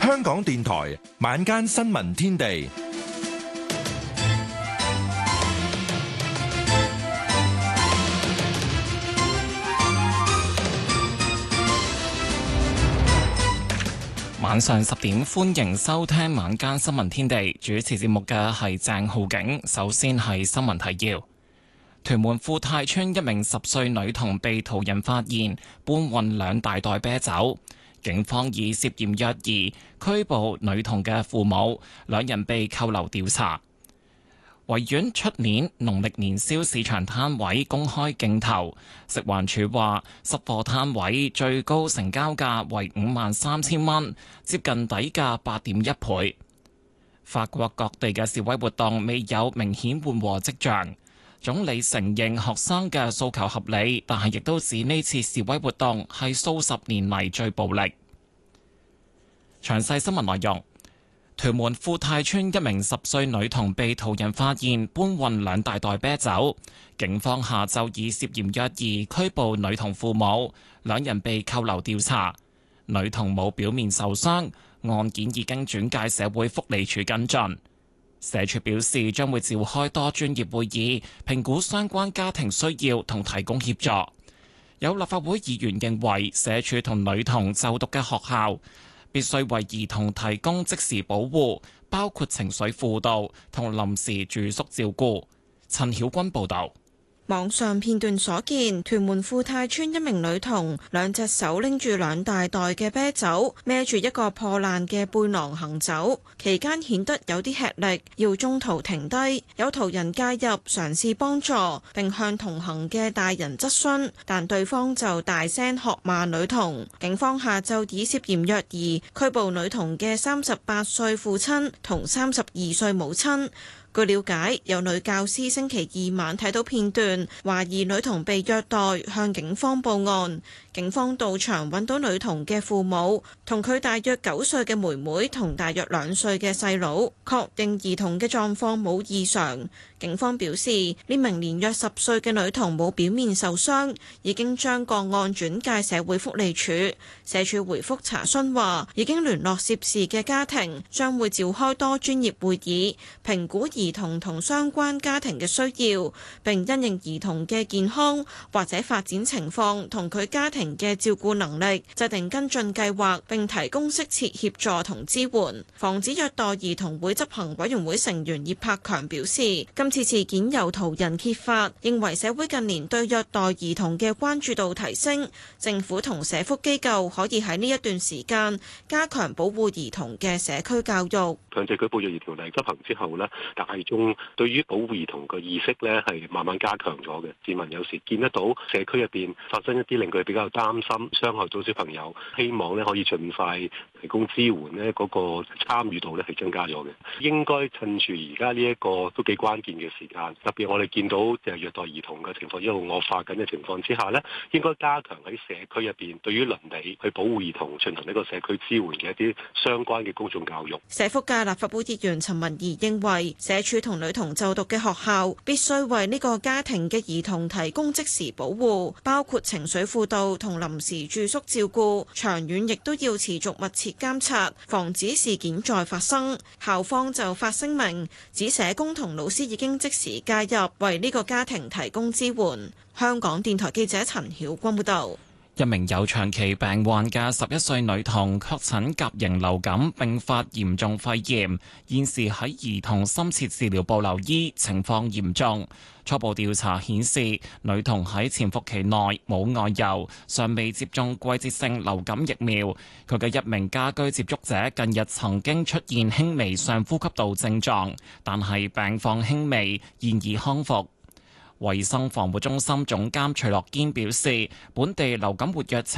香港電台晚間新聞天地， 晚上10點，歡迎收聽晚間新聞天地。主持節目嘅係鄭浩景。首先係新聞提要：屯門富泰村一名10歲女童被途人發現，搬運2大袋啤酒。警方以涉嫌虐兒拘捕女童嘅父母，2人被扣留調查。維園出年農曆年宵市場攤位公開競投，食環署話濕貨攤位最高成交價為53,000蚊，接近底價8.1倍。法國各地嘅示威活動未有明顯緩和跡象，總理承認學生嘅訴求合理，但係亦都指呢次示威活動係數十年嚟最暴力。詳細新聞內容。屯門富泰村一名10歲女童被途人發現搬運2大袋啤酒，警方下晝以涉嫌虐兒拘捕女童父母，2人被扣留調查。女童冇表面受傷，案件已經轉介社會福利署跟進。社署表示將會召開多專業會議，評估相關家庭需要同提供協助。有立法會議員認為社署同女童就讀嘅學校必須為兒童提供即時保護，包括情緒輔導同臨時住宿照顧。陳曉君報導。 網上片段所見，屯門富泰村一名女童2隻手拎住2大袋嘅啤酒，孭住一個破爛嘅背囊行走，期間顯得有啲吃力，要中途停低。有途人介入嘗試幫助，並向同行嘅大人質詢，但對方就大聲喝罵女童。警方下晝以涉嫌虐兒拘捕女童嘅38歲父親同32歲母親。據了解，有女教師星期2晚睇到片段，懷疑女童被虐待，向警方報案。警方到場揾到女童嘅父母，同佢大約9歲嘅妹妹同大約2歲嘅細佬，確認兒童嘅狀況冇異常。警方表示，呢名年約10歲嘅女童冇表面受傷，已經將個案轉介社會福利署。社署回覆查詢話，已經聯絡涉事嘅家庭，將會召開多專業會議，評估兒童同相關家庭嘅需要，並因應兒童嘅健康或者發展情況同佢家庭嘅照顧能力，制定跟進計劃，並提供適切協助同支援。防止虐待兒童會執行委員會成員葉柏強表示，今次事件由途人揭發，認為社會近年對虐待兒童嘅關注度提升，政府同社福機構可以喺呢一段時間加強保護兒童嘅社區教育。 強制舉報虐兒條例執行之後呢，大眾對於保護兒童嘅意識呢係慢慢加強咗嘅。市民有時見得到社區入邊發生一啲令佢比較擔心、傷害到小朋友，希望呢可以盡快提供支援呢，嗰個參與度呢係增加咗嘅。應該趁住而家呢一個都幾關鍵嘅時間，特別我哋見到虐待兒童嘅情況一路惡化緊嘅情況之下呢，應該加強喺社區入邊對於鄰里去保護兒童進行呢個社區支援嘅一啲相關嘅公眾教育。 社福界立法會議員陳文儀認為，社署同女童就讀嘅學校必須為呢個家庭嘅兒童提供即時保護，包括情緒輔導同臨時住宿照顧，長遠亦都要持續密切監察，防止事件再發生。校方就發聲明指社工同老師已經即時介入，為呢個家庭提供支援。香港電台記者陳曉君報道。 一名有長期病患嘅11歲女童確診甲型流感並發嚴重肺炎，現時喺兒童深切治療部留醫，情況嚴重。初步調查顯示，女童喺潛伏期內冇外遊，尚未接種季節性流感疫苗。佢嘅一名家居接觸者近日曾經出現輕微上呼吸道症狀，但係病況輕微，現已康復。衛生防護中心總監徐樂堅表示，本地流感活躍